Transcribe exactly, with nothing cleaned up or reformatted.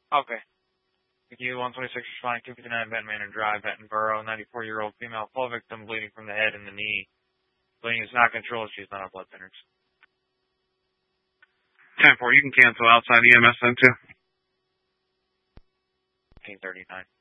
Okay. Thank you. one twenty-six responding two fifty-nine Benton Manor Drive, Benton Borough, ninety-four-year-old female fall victim bleeding from the head and the knee. Bleeding is not controlled. She's not on blood thinners. ten four, you can cancel outside E M S then too. fifteen thirty-nine.